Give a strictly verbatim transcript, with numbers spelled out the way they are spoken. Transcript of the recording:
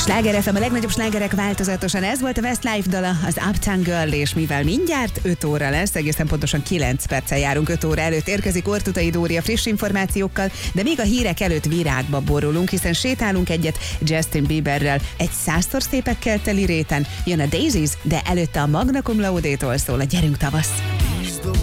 Sláger ef em, a legnagyobb slágerek változatosan. Ez volt a Westlife dala, az Uptown Girl, és mivel mindjárt öt óra lesz, egészen pontosan kilenc perccel járunk öt óra előtt, érkezik Ortutai Dóri a friss információkkal, de még a hírek előtt virágba borulunk, hiszen sétálunk egyet Justin Bieberrel egy százszor szépekkel teli réten. Jön a Daisies, de előtte a Magna Cum Laude-tól szól a Gyerünk tavasz.